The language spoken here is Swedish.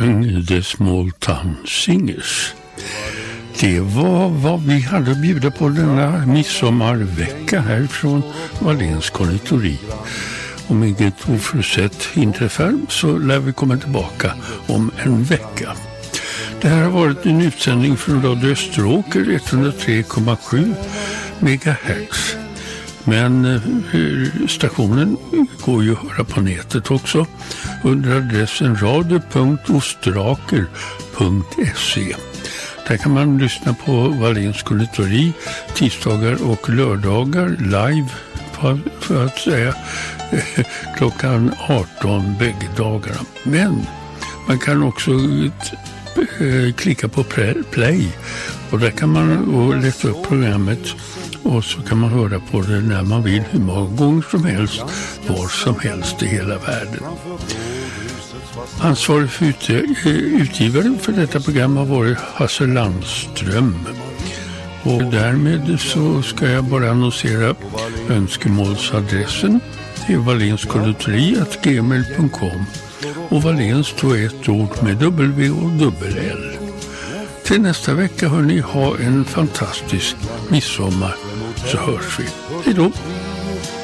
sjöng The Small Town Singers. Det var vad vi hade att bjuda på denna midsommarvecka här från Wahléns konditori. Om inget oförutsett inträffar så lär vi komma tillbaka om en vecka. Det här har varit en utsändning från Radio Österåker 103,7 MHz. Men stationen går ju att höra på nätet också under adressen radio.ostraker.se. Där kan man lyssna på Wahléns konditori tisdagar och lördagar live för att säga klockan 18 bägge dagarna. Men man kan också klicka på play och där kan man leta upp programmet och så kan man höra på det när man vill, hur många gånger som helst, var som helst i hela världen. Ansvarig för utgivaren för detta program har varit Hasse Landström. Och därmed så ska jag bara annonsera önskemålsadressen till wahlénskonditori@gmail.com och Wahléns då ett ord med W och dubbel-L. Till nästa vecka hörni, ha en fantastisk midsommar så hörs vi. Hej då!